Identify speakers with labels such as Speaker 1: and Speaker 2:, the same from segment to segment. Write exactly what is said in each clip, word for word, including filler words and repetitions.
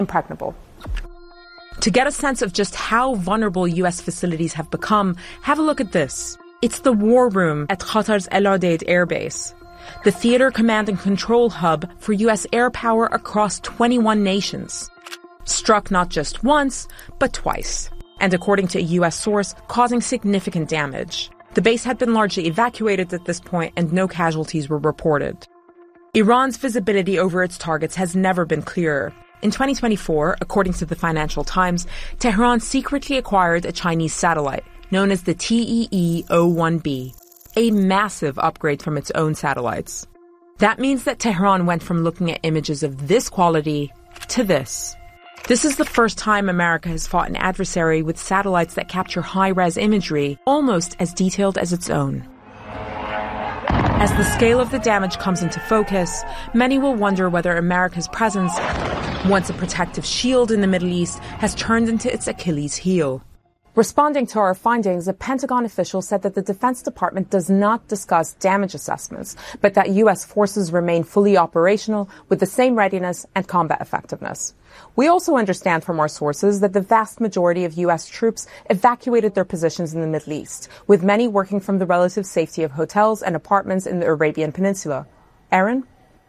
Speaker 1: impregnable. To get a sense of just how vulnerable U S facilities have become, have a look at this. It's the war room at Qatar's El Udeid Air Base, the theater command and control hub for U S air power across twenty-one nations. Struck not just once, but twice. And according to a U S source, causing significant damage. The base had been largely evacuated at this point and no casualties were reported. Iran's visibility over its targets has never been clearer. In twenty twenty-four, according to the Financial Times, Tehran secretly acquired a Chinese satellite known as the T E E zero one B, a massive upgrade from its own satellites. That means that Tehran went from looking at images of this quality to this. This is the first time America has fought an adversary with satellites that capture high-res imagery almost as detailed as its own. As the scale of the damage comes into focus, many will wonder whether America's presence, once a protective shield in the Middle East, has turned into its Achilles heel. Responding to our findings, a Pentagon official said that the Defense Department does not discuss damage assessments, but that U S forces remain fully operational with the same readiness and combat effectiveness. We also understand from our sources that the vast majority of U S troops evacuated their positions in the Middle East, with many working from the relative safety of hotels and apartments in the Arabian Peninsula. Erin?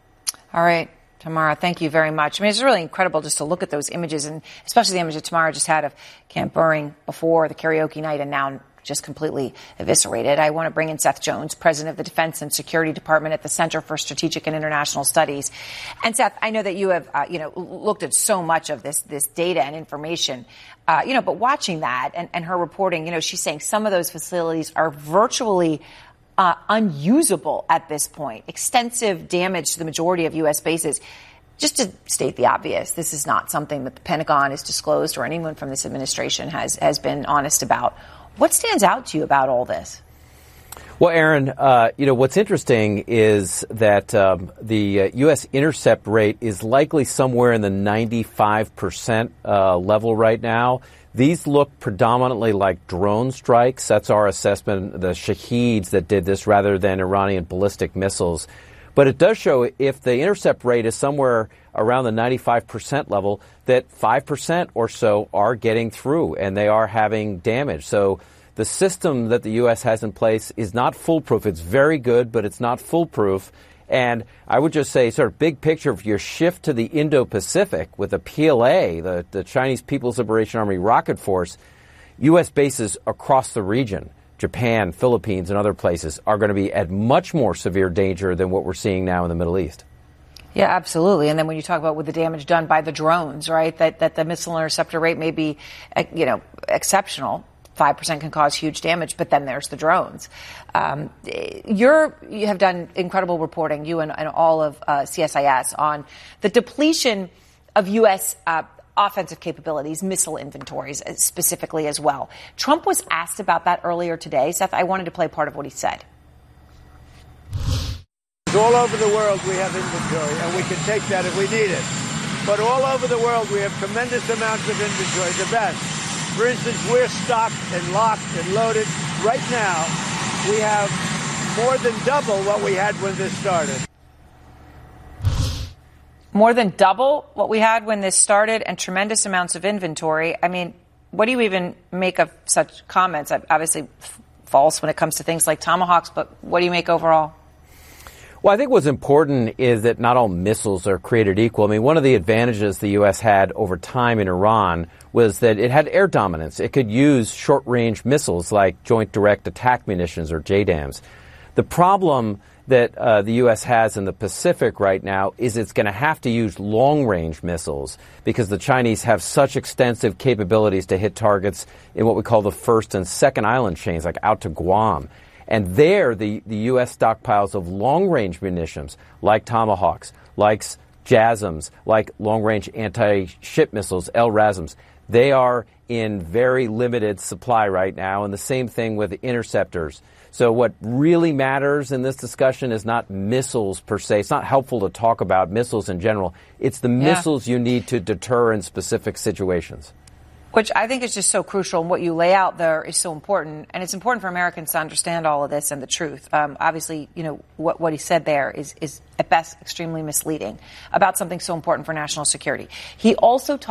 Speaker 2: All right. Tamara, thank you very much. I mean, it's really incredible just to look at those images, and especially the image that Tamara just had of Camp Buring before the karaoke night and now just completely eviscerated. I want to bring in Seth Jones, president of the Defense and Security Department at the Center for Strategic and International Studies. And Seth, I know that you have, uh, you know, looked at so much of this, this data and information, uh, you know, but watching that and, and her reporting, you know, she's saying some of those facilities are virtually Uh, unusable at this point. Extensive damage to the majority of U S bases. Just to state the obvious, this is not something that the Pentagon has disclosed or anyone from this administration has, has been honest about. What stands out to you about all this?
Speaker 3: Well, Erin, uh, you know, what's interesting is that um, the uh, U S intercept rate is likely somewhere in the ninety-five percent uh, level right now. These look predominantly like drone strikes. That's our assessment, the Shaheeds that did this rather than Iranian ballistic missiles. But it does show if the intercept rate is somewhere around the ninety-five percent level, that five percent or so are getting through and they are having damage. So the system that the U S has in place is not foolproof. It's very good, but it's not foolproof. And I would just say, sort of big picture, of your shift to the Indo-Pacific with the P L A, the, the Chinese People's Liberation Army Rocket Force, U S bases across the region, Japan, Philippines, and other places, are going to be at much more severe danger than what we're seeing now in the Middle East.
Speaker 2: Yeah, absolutely. And then when you talk about with the damage done by the drones, right, that, that the missile interceptor rate may be, you know, exceptional. five percent can cause huge damage, but then there's the drones. Um, you're, you have done incredible reporting, you and, and all of uh, C S I S, on the depletion of U S uh, offensive capabilities, missile inventories specifically as well. Trump was asked about that earlier today. Seth, I wanted to play part of what he said.
Speaker 4: All over the world we have inventory, and we can take that if we need it. But all over the world we have tremendous amounts of inventory, the best. For instance, we're stocked and locked and loaded. Right now, we have more than double what we had when this started.
Speaker 2: More than double what we had when this started, and tremendous amounts of inventory. I mean, what do you even make of such comments? Obviously f- false when it comes to things like Tomahawks, but what do you make overall?
Speaker 3: Well, I think what's important is that not all missiles are created equal. I mean, one of the advantages the U S had over time in Iran was that it had air dominance. It could use short-range missiles like Joint Direct Attack Munitions, or J DAMs. The problem that uh, the U S has in the Pacific right now is it's going to have to use long-range missiles because the Chinese have such extensive capabilities to hit targets in what we call the first and second island chains, like out to Guam. And there, the, the U S stockpiles of long-range munitions, like Tomahawks, like JASSMs, like long-range anti-ship missiles, L RASMs, they are in very limited supply right now, and the same thing with the interceptors. So what really matters in this discussion is not missiles per se. It's not helpful to talk about missiles in general. It's the yeah. missiles you need to deter in specific situations.
Speaker 2: Which I think is just so crucial, and what you lay out there is so important, and it's important for Americans to understand all of this and the truth. Um, obviously, you know, what, what he said there is, is at best extremely misleading about something so important for national security. He also talked